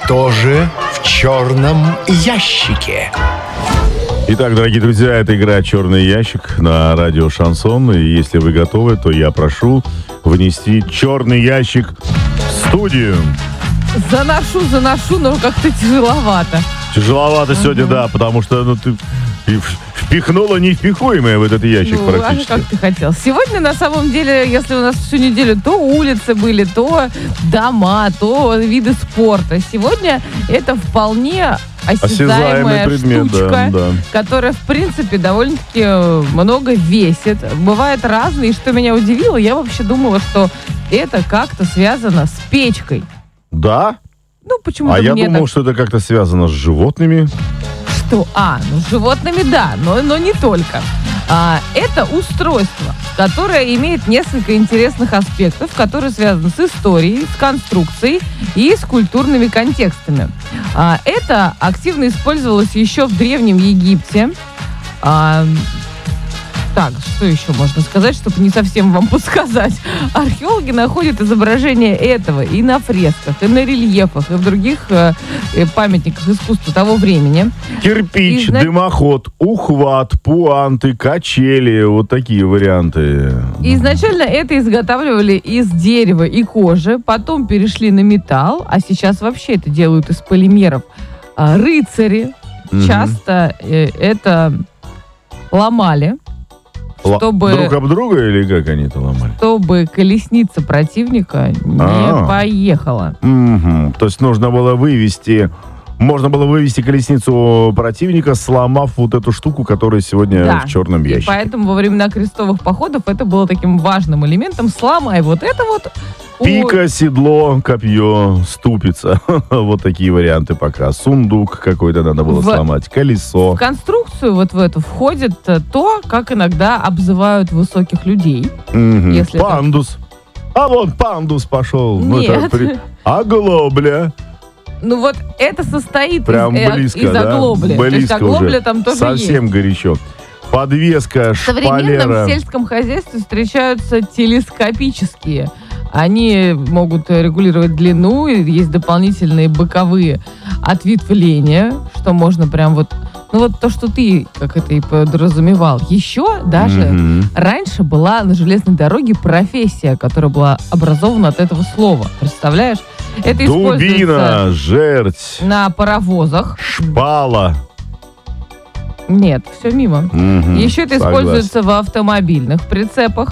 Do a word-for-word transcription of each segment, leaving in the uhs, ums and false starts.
Что же в черном ящике? Итак, дорогие друзья, это игра «Черный ящик» на радио «Шансон». И если вы готовы, то я прошу внести черный ящик в студию. Заношу, заношу, но как-то тяжеловато. Тяжеловато uh-huh. сегодня, да, потому что ну, ты впихнула невпихуемое в этот ящик ну, практически. А как ты хотел. Сегодня, на самом деле, если у нас всю неделю то улицы были, то дома, то виды спорта. Сегодня это вполне осязаемая предмет, штучка, да, да. которая, в принципе, довольно-таки много весит. Бывает разные. И что меня удивило, я вообще думала, что это как-то связано с печкой. Да? Ну, почему-то А я думал, так... что это как-то связано с животными. Что? А, ну с животными, да, но, но не только. А, это устройство, которое имеет несколько интересных аспектов, которые связаны с историей, с конструкцией и с культурными контекстами. А, это активно использовалось еще в Древнем Египте. А, Так, что еще можно сказать, чтобы не совсем вам подсказать? Археологи находят изображения этого и на фресках, и на рельефах, и в других э, памятниках искусства того времени. Кирпич, и, дымоход, ухват, пуанты, качели, вот такие варианты. Изначально это изготавливали из дерева и кожи, потом перешли на металл, а сейчас вообще это делают из полимеров. А, рыцари угу. часто э, это ломали. Чтобы, друг об друга или как они это ломали? Чтобы колесница противника не А-а-а. поехала. Угу. То есть нужно было вывести, можно было вывести колесницу противника, сломав вот эту штуку, которая сегодня да. в черном ящике. И поэтому во времена крестовых походов это было таким важным элементом. Сломай вот это вот. Пика, седло, копье, ступица. Вот такие варианты пока. Сундук какой-то надо было в, сломать, колесо. В конструкцию вот в эту входит то, как иногда обзывают высоких людей. Угу. Если пандус. Это... А вот пандус пошел. Нет. Это при... А глобля? Ну вот это состоит прям из, близко, из да? оглобли. Близко. То есть оглобля там тоже совсем есть. горячо. Подвеска, в современном шпалера. сельском хозяйстве встречаются телескопические. Они могут регулировать длину, и есть дополнительные боковые ответвления, что можно прям вот... Ну вот то, что ты, как это и подразумевал. Еще даже mm-hmm. раньше была на железной дороге профессия, которая была образована от этого слова. Представляешь? Это дубина, жерть. На паровозах. Шпала. Нет, все мимо. Mm-hmm. Еще это Согласен. используется в автомобильных прицепах.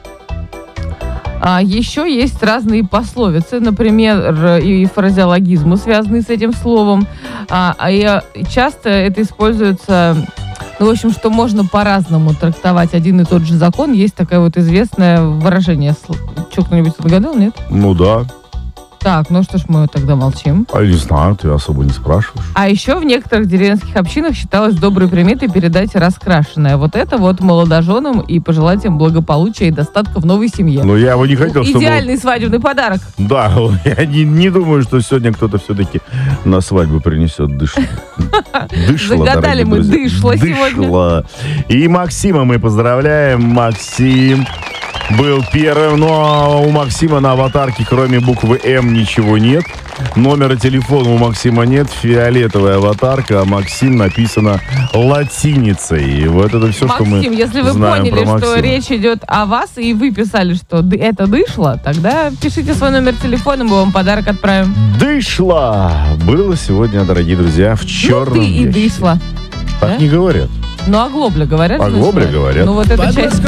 А еще есть разные пословицы, например, и фразеологизмы, связанные с этим словом. А, а часто это используется, ну, в общем, что можно по-разному трактовать один и тот же закон. Есть такое вот известное выражение. Что, кто-нибудь догадал, нет? Ну да. Так, ну что ж мы тогда молчим. А не знаю, ты особо не спрашиваешь. А еще в некоторых деревенских общинах считалось доброй приметой передать раскрашенное. Вот это вот молодоженам и пожелать им благополучия и достатка в новой семье. Но я его не хотел, чтобы... Идеальный свадебный подарок. Да, я не, не думаю, что сегодня кто-то все-таки на свадьбу принесет дышло. Дышло, загадали мы дышло сегодня. И Максима мы поздравляем. Максим был первым, но у Максима на аватарке, кроме буквы М, ничего нет. Номера телефона у Максима нет. Фиолетовая аватарка, а Максим написано латиницей. И вот это все, Максим, что мы если вы знаем поняли, про что речь идет о вас, и вы писали, что это дышло, тогда пишите свой номер телефона, мы вам подарок отправим. Дышло было сегодня, дорогие друзья, в черном ну, ты и ящике. дышло. Так да? не говорят. Ну, оглобля говорят. Оглобля говорят. Ну, вот эта часть...